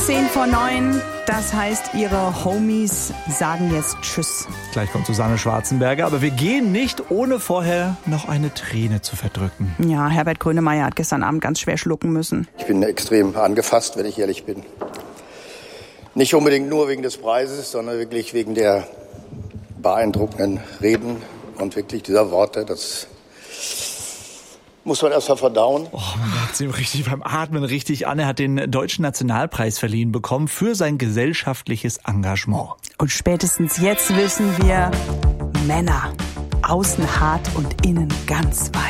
8:10. Das heißt, ihre Homies sagen jetzt Tschüss. Gleich kommt Susanne Schwarzenberger, aber wir gehen nicht, ohne vorher noch eine Träne zu verdrücken. Ja, Herbert Grönemeyer hat gestern Abend ganz schwer schlucken müssen. Ich bin extrem angefasst, wenn ich ehrlich bin. Nicht unbedingt nur wegen des Preises, sondern wirklich wegen der beeindruckenden Reden und wirklich dieser Worte. Das muss man erst mal verdauen. Man merkt es ihm richtig beim Atmen richtig an. Er hat den Deutschen Nationalpreis verliehen bekommen für sein gesellschaftliches Engagement. Und spätestens jetzt wissen wir, Männer, außen hart und innen ganz weich.